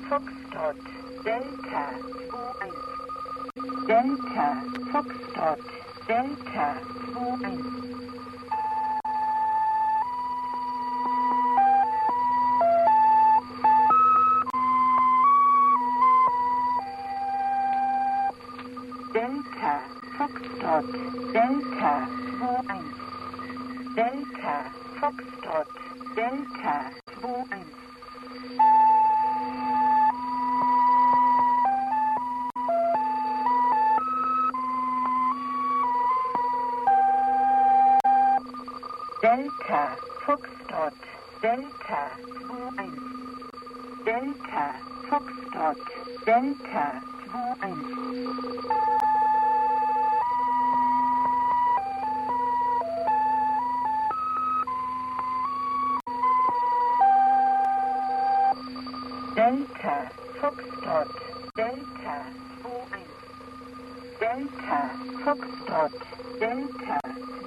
Foxtrot, Delta 21. Delta Foxtrot, Delta 21. Delta Foxtrot, Delta 21. Delta Foxtrot, Delta 21. Delta Foxtrot, Delta 21. Delta Foxtrot, Delta 21. Delta Foxtrot, Delta 21. Delta Foxtrot, Delta